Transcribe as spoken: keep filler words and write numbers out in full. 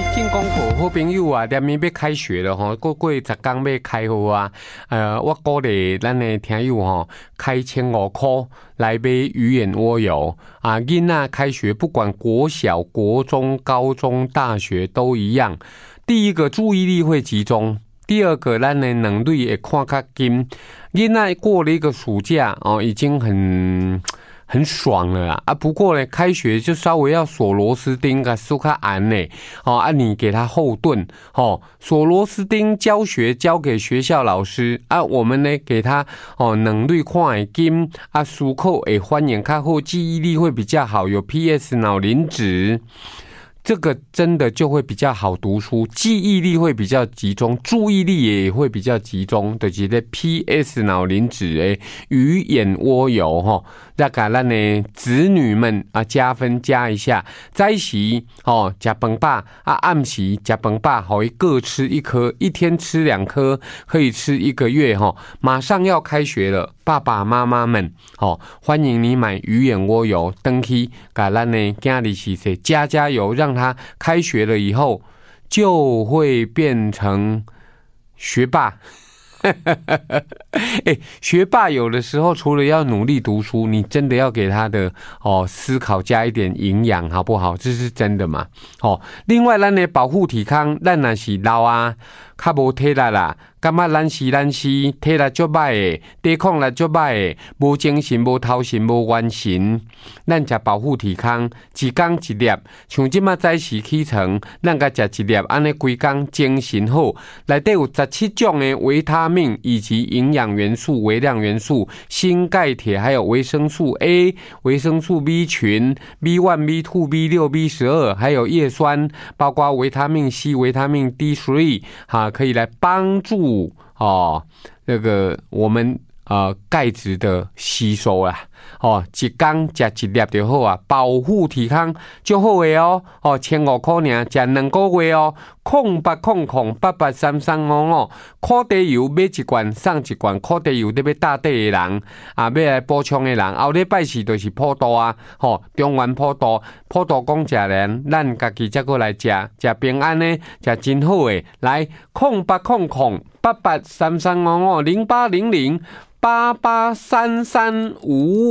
进公口好朋友啊，连面要开学了吼，过过十天要开学啊。呃，我鼓励咱的听友吼，开千五块来买鱼眼蜗油啊。囡仔开学，不管国小、国中、高中、大学都一样。第一个注意力会集中，第二个咱的能力会看较紧。囡仔过了一个暑假哦，已经很。很爽了啦啊！不过呢，开学就稍微要锁螺丝钉，给收卡安呢。哦，啊，你给他后盾哦，锁螺丝钉教学交给学校老师啊，我们呢给他哦能力看会紧啊，思考会反应较好，记忆力会比较好，有 P S 脑磷脂。这个真的就会比较好读书，记忆力会比较集中，注意力也会比较集中。就是咧 P S 脑磷脂诶，鱼眼蜗油吼，那给咱的子女们啊加分加一下。早时哦吃饭饱啊，暗时吃饭饱，好各吃一颗，一天吃两颗，可以吃一个月哈。马上要开学了，爸爸妈妈们哦，欢迎你买鱼眼蜗油，登去给咱的囝儿洗洗加加油，让他开学了以后就会变成学霸。欸，学霸有的时候除了要努力读书，你真的要给他的哦思考加一点营养，好不好？这是真的嘛？哦，另外咱的保护体康，咱若是老啊，较无体力啦，感觉咱是咱是体力足歹的，抵抗力足歹的，无精神、无头神、无元神，咱食保护体康，一天一粒，像即马早时起床，咱甲食一粒，安尼规工精神好，内底有十七种的维他命以及营养元素、微量元素、锌、钙、铁，还有维生素 A、维生素 B 群、B 一、B 二、B 六、B 十二，还有叶酸，包括维他命 C、维他命 D 三，哈，可以来帮助哦，那个我们呃钙质的吸收啦。哦，一天食一粒就好啊，保护体康就好的哦。哦，千五块尔，食两个月哦。空八空空八八三三五五，烤地油买一罐送一罐，烤地油你要打底的人啊，要来补充的人，后礼拜四就是普渡啊，吼、哦，中原普渡，普渡讲食人，咱家己才过来食，食平安呢，食真好诶。来，空八空空八八三三五五零八零零。八八三三五